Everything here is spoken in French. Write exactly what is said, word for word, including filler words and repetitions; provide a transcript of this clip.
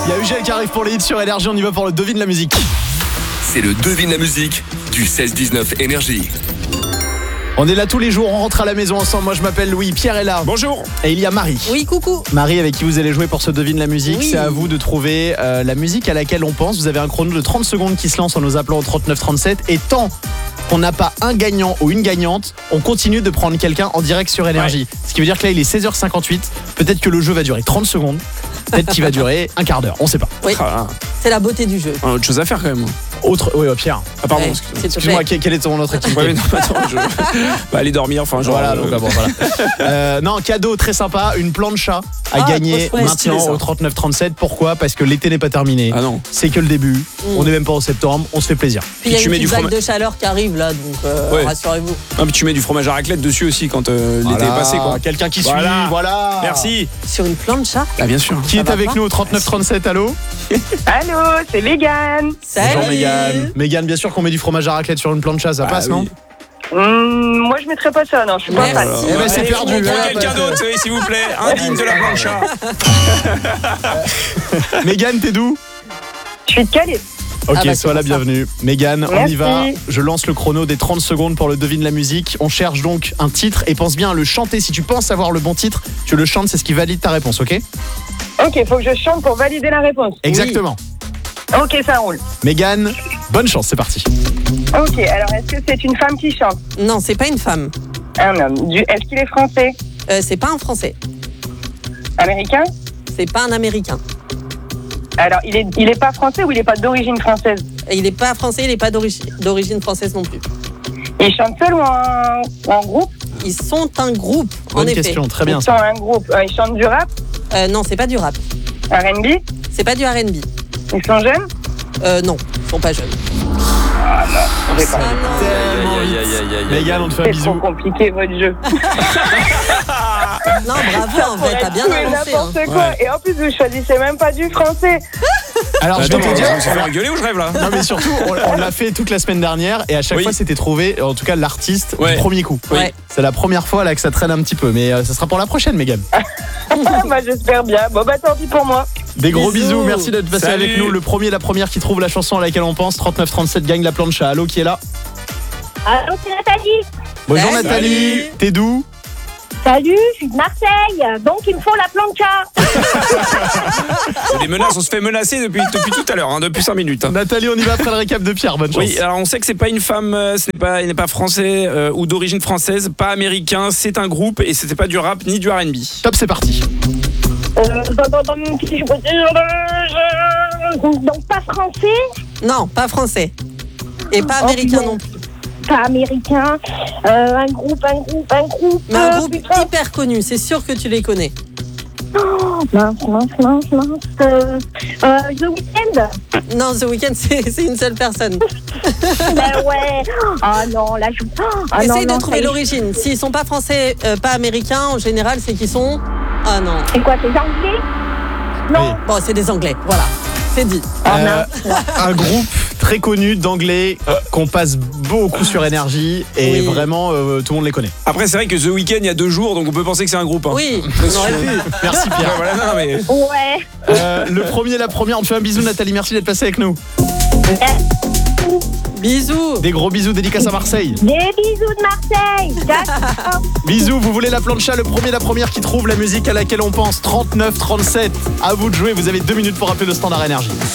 Il y a Ugel qui arrive pour les hits sur Énergie, on y va pour le devine la musique. C'est le devine la musique du seize dix-neuf Énergie. On est là tous les jours, on rentre à la maison ensemble. Moi je m'appelle Louis, Pierre est là. Bonjour. Et il y a Marie. Oui, coucou. Marie avec qui vous allez jouer pour ce devine la musique. Oui. C'est à vous de trouver euh, la musique à laquelle on pense. Vous avez un chrono de trente secondes qui se lance en nous appelant au trente-neuf trente-sept. Et tant qu'on n'a pas un gagnant ou une gagnante, on continue de prendre quelqu'un en direct sur Énergie. Ouais. Ce qui veut dire que là il est seize heures cinquante-huit. Peut-être que le jeu va durer trente secondes. Peut-être qu'il va durer un quart d'heure, on sait pas. Oui, Ah, c'est la beauté du jeu. on a autre chose à faire quand même. Autre, oui, oh, Pierre. Ah pardon, Ouais, excuse-moi. s'il te Excuse-moi, plaît. quelle quelle est ton autre activité? Ouais, mais non, attends, je bah, aller dormir, enfin genre. Voilà, euh, donc ah bon, voilà. Euh, non, cadeau très sympa, une plancha à Ah, gagner trop chouette. maintenant Stylé, ça. au trente-neuf trente-sept. Pourquoi? Parce que l'été n'est pas terminé. Ah non. C'est que le début. On n'est même pas en septembre. On se fait plaisir. Puis il y a tu une mets du petite vague fromage. de chaleur qui arrive là, donc euh, Ouais. rassurez-vous. Ah, mais tu mets du fromage à raclette dessus aussi quand euh, l'été est Voilà, passé quoi. Quelqu'un qui Voilà. suit. Voilà. Merci. Sur une plancha. Ah bien sûr. Qui Ça est va avec pas nous au trente-neuf trente-sept? Allô? Allô, c'est Mégane. Salut. Bonjour Mégane. Mégane, bien sûr qu'on met du fromage à raclette sur une plancha, ça Ah, passe, oui. non? Hum, moi, je mettrais pas ça, non, je suis pas Merci. fan. Eh ben, c'est Allez, perdu, on prend hein, quelqu'un parce- d'autre, oui, s'il vous plaît. Indigne de la plancha. Mégane, t'es d'où? Je suis de Calais. Ok, Ah bah, c'est sois la pour ça. bienvenue. Mégane, on y Merci. va. Je lance le chrono des trente secondes pour le devine la musique. On cherche donc un titre et pense bien à le chanter. Si tu penses avoir le bon titre, tu le chantes, c'est ce qui valide ta réponse, ok? Ok, faut que je chante pour valider la réponse. Exactement. Ok, ça roule. Mégane, bonne chance, c'est parti. Ok, alors est-ce que c'est une femme qui chante? Non, c'est pas une femme. Un homme. Du... Est-ce qu'il est français? Euh, c'est pas un Français. Américain? C'est pas un Américain. Alors, il est, il est pas français ou il est pas d'origine française? Et il est pas français, il est pas d'origine d'origine française non plus. Il chante seul ou en, ou en groupe? Ils sont un groupe, en Bonne effet. question, très bien Ils ça. sont un groupe. Euh, ils chantent du rap? Euh, non, c'est pas du rap. R and B? C'est pas du R and B. Ils sont jeunes? Euh, non, ils sont pas jeunes. Je sais pas. Ah non. Tellement Aïe, vite. aïe, aïe, aïe, aïe. Mégane, on te fait un C'est trop bisou. compliqué, votre jeu. Non, bravo, en vrai, t'as bien Tout et avancé. hein. n'importe quoi. Ouais. Et en plus, vous choisissez même pas du français. Alors, je vais Attends, te on dire. va se faire engueuler ou je rêve là? Non, mais surtout, on, on l'a fait toute la semaine dernière et à chaque Oui. fois, c'était trouvé, en tout cas, l'artiste Ouais. du premier coup. Oui. Ouais. C'est la première fois là que ça traîne un petit peu, mais euh, ça sera pour la prochaine, Mégane. Bah, j'espère bien. Bon, bah, tant pis pour moi. Des gros bisous, Bisous. merci d'être passé Salut. avec nous. Le premier, la première qui trouve la chanson à laquelle on pense, trente-neuf trente-sept gagne la plancha. Allô, qui est là? Allô, c'est Nathalie. Bonjour Salut. Nathalie, t'es d'où? Salut, je suis de Marseille. Donc, il me faut la plancha. C'est des menaces, on se fait menacer depuis, depuis tout à l'heure, hein, depuis cinq minutes. hein. Nathalie, on y va après le récap de Pierre, bonne chance. Oui, alors on sait que c'est pas une femme, euh, ce n'est pas, il n'est pas français euh, ou d'origine française, pas américain, c'est un groupe et c'était pas du rap ni du R and B. Top, c'est parti. Euh, dans- dans- dans- qu'est-ce que je peux dire, euh, Donc, pas français, Non, pas français. Et pas Oh, américain non. non plus. pas américain. Euh, un groupe, un groupe, un groupe. Mais un euh, groupe putain. hyper connu, c'est sûr que tu les connais. Oh, mince, mince, mince, mince. Euh, euh, The Weeknd. Non, The Weeknd, c'est c'est une seule personne. Ben ouais. Ah non, là, je. Ah, non, Essaye non, de trouver ça y est. l'origine. S'ils sont pas français, euh, pas américains, en général, c'est qu'ils sont. Ah non. C'est quoi, c'est anglais? Non. Bon, c'est des Anglais, voilà. C'est dit. Euh, un groupe très connu d'anglais euh, qu'on passe beaucoup sur Énergie et Oui. vraiment euh, tout le monde les connaît. Après c'est vrai que The Weeknd il y a deux jours, donc on peut penser que c'est un groupe. hein. Oui, on aurait pu. Merci Ouais, Pierre. voilà, non, mais... Ouais. Euh, le premier, la première, on te fait un bisou Nathalie, merci d'être passé avec nous. Bisous. Des gros bisous, dédicace à Marseille. Des bisous de Marseille. D'accord. Bisous, vous voulez la plancha, le premier, la première qui trouve la musique à laquelle on pense, trente-neuf trente-sept. À vous de jouer, vous avez deux minutes pour appeler le standard Énergie.